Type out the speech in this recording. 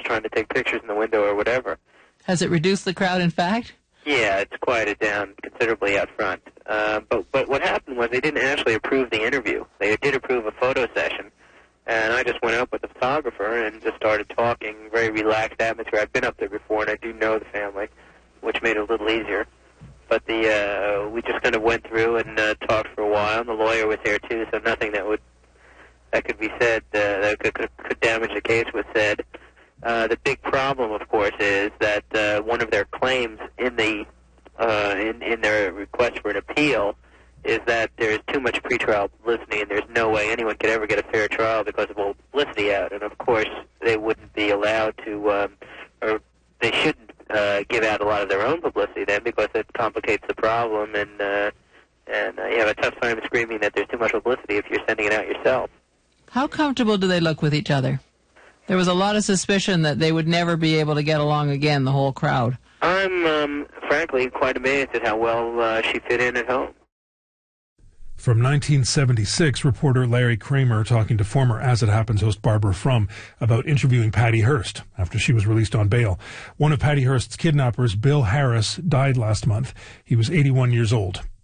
trying to take pictures in the window or whatever. Has it reduced the crowd, in fact? Yeah, it's quieted down considerably out front. But what happened was they didn't actually approve the interview. They did approve a photo session, and I just went up with the photographer and just started talking, very relaxed atmosphere. I've been up there before, and I do know the family, which made it a little easier. But we just kind of went through and talked for a while, and the lawyer was there too, so nothing that could be said that could damage the case was said. The big problem, of course, is that one of their claims in their request for an appeal is that there's too much pretrial publicity, and there's no way anyone could ever get a fair trial because of all publicity out. And of course, they wouldn't be allowed to, or they shouldn't give out a lot of their own publicity then, because it complicates the problem, and you have a tough time screaming that there's too much publicity if you're sending it out yourself. How comfortable do they look with each other? There was a lot of suspicion that they would never be able to get along again, the whole crowd. I'm, frankly, quite amazed at how well she fit in at home. From 1976, reporter Larry Kramer talking to former As It Happens host Barbara Frum about interviewing Patty Hearst after she was released on bail. One of Patty Hearst's kidnappers, Bill Harris, died last month. He was 81 years old.